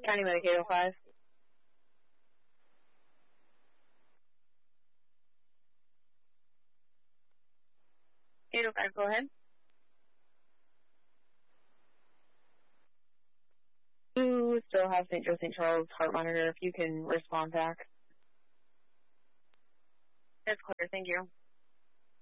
County Medicaid 05. 805, go ahead. You still have St. Joe St. Charles heart monitor if you can respond back. That's clear, thank you.